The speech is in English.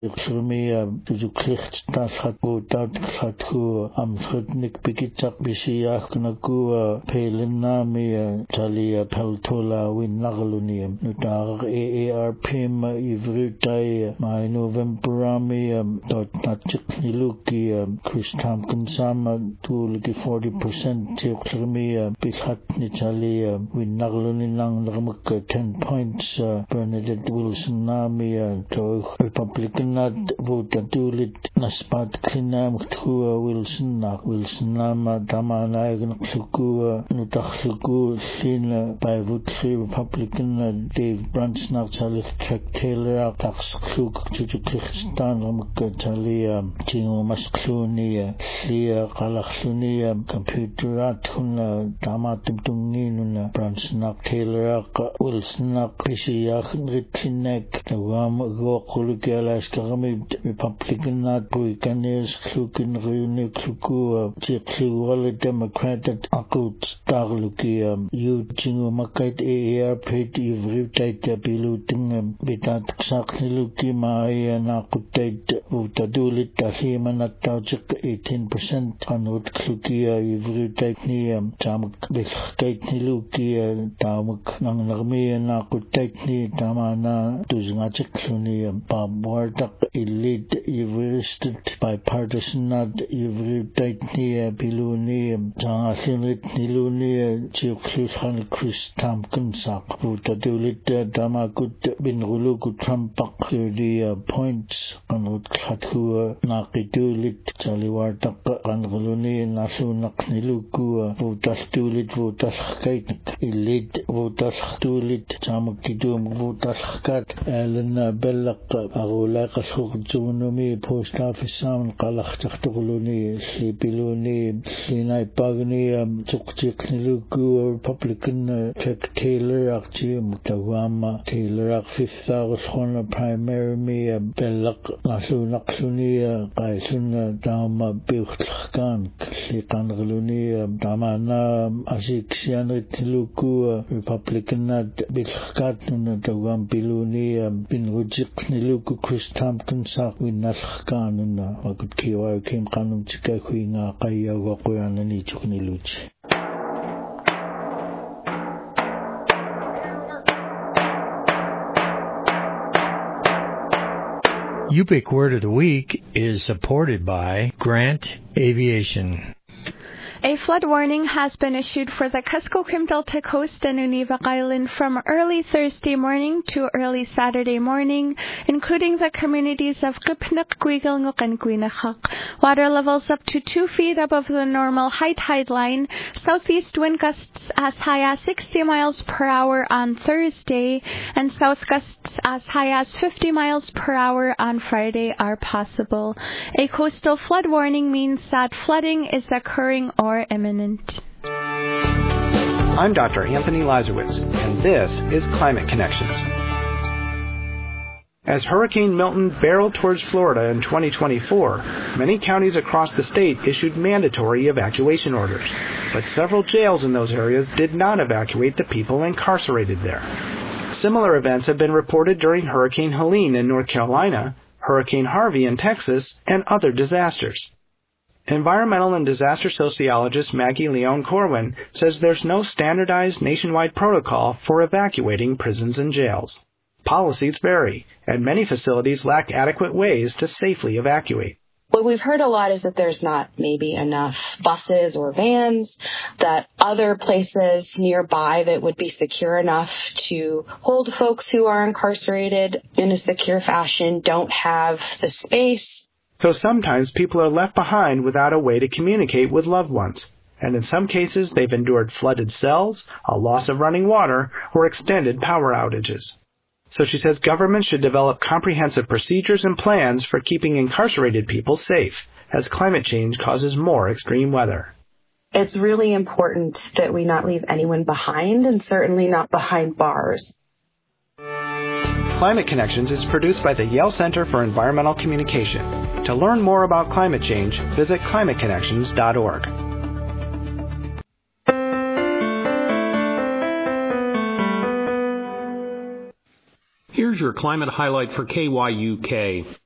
Iqsumia tujuklicht tashaku tautlatku amschutnik bikitak bisiaknaku pelinami talia peltola winnagluni nutar AARPM ivrutai my Novemberami dot natchikniluki Chris Tompkins tulki 40% tiqsumia bishatni talia winnagluni nang 10 points Bernadette Wilson nami to Republican not vote tulit naspat klinam khua Wilson nama tamana gnuku nutakhuku sin by vote Republican Dave Brunts nach Charlie Taylor tax khuk chuchukistan ramkatalia tingo maskluni lia qalakhluni computerat kun tamatumtungin Brunts nach Taylor Wilson nach pisiyakh ritnek tawam go qulukala Republican not Buccaneers Klukin Rune Kluku Chiklu Democrat Akut Tarluki Uchingu Makait AARP Ivritait Biluting Bitat Sakluki Maya Nakutait Utadulit Tahiman Tajik 18% Anut Klukia Ivritait Niam Tamak Biskait Niluki Tamak Nangarmi Nakutait Ni Tamana Tuzngachik Luniam Wardak elite everested bipartisan not every tightly biluni Jangasinit Niluni Chukhan Chris Tompkins Akbuta Dulit Damakut bin Ruluku Trumpak 30 points Anut Khatu Nakitulit Chaliwartak Angluni Nasunak Niluku Votas Tulit Votas Kait elite Votas Tulit Chamakidum Votas Kat Alan Bellak Agula Kasukjunumi post office sound Kalachtaktuluni, Slipiluni, Sinai Pagni, Tuktikniluku, Republican Chuck Taylor, Akjim, Tawama, Taylor, 5th August Hona primary me, Bellak, Nasunaksuni, Kaisun, Dama Bilkhan, Slikangluni, Damana, Azixianitluku, Republican Bilkatun, Tawam Piluni, Binrujik Niluku. Chris Tompkins win naskanuna magud kiwa kim kanum chika kuinga kaya wakoyana ni chukniluchi. UPIC Word of the Week is supported by Grant Aviation. A flood warning has been issued for the Kuskokwim Delta Coast and Nunivak Island from early Thursday morning to early Saturday morning, including the communities of Qipnik, Guigalnguk, and Guinachak. Water levels up to 2 feet above the normal high tide line. Southeast wind gusts as high as 60 miles per hour on Thursday, and south gusts as high as 50 miles per hour on Friday are possible. A coastal flood warning means that flooding is occurring or imminent. I'm Dr. Anthony Lazarowitz, and this is Climate Connections. As Hurricane Milton barreled towards Florida in 2024, many counties across the state issued mandatory evacuation orders, but several jails in those areas did not evacuate the people incarcerated there. Similar events have been reported during Hurricane Helene in North Carolina, Hurricane Harvey in Texas, and other disasters. Environmental and disaster sociologist Maggie Leone Corwin says there's no standardized nationwide protocol for evacuating prisons and jails. Policies vary, and many facilities lack adequate ways to safely evacuate. What we've heard a lot is that there's not maybe enough buses or vans, that other places nearby that would be secure enough to hold folks who are incarcerated in a secure fashion don't have the space. So sometimes people are left behind without a way to communicate with loved ones. And in some cases, they've endured flooded cells, a loss of running water, or extended power outages. So she says government should develop comprehensive procedures and plans for keeping incarcerated people safe, as climate change causes more extreme weather. It's really important that we not leave anyone behind, and certainly not behind bars. Climate Connections is produced by the Yale Center for Environmental Communication. To learn more about climate change, visit climateconnections.org. Here's your climate highlight for KYUK.